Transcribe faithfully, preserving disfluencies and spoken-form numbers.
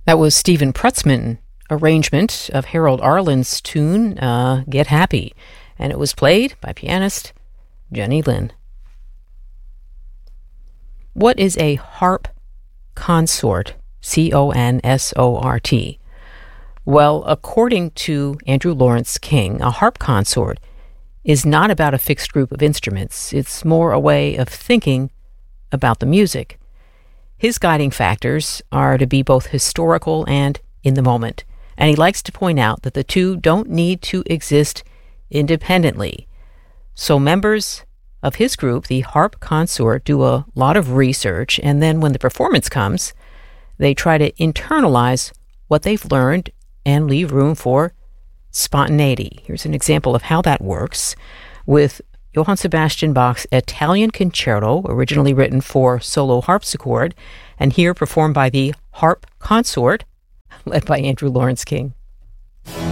That was Stephen Prutzman arrangement of Harold Arlen's tune, uh, Get Happy, and it was played by pianist Jenny Lind. What is a harp consort? C O N S O R T. Well, according to Andrew Lawrence King, a harp consort is not about a fixed group of instruments. It's more a way of thinking about the music. His guiding factors are to be both historical and in the moment, and he likes to point out that the two don't need to exist independently. So members of his group, the harp consort, do a lot of research, and then when the performance comes, they try to internalize what they've learned and leave room for spontaneity. Here's an example of how that works with Johann Sebastian Bach's Italian Concerto, originally written for solo harpsichord, and here performed by the harp consort, led by Andrew Lawrence King.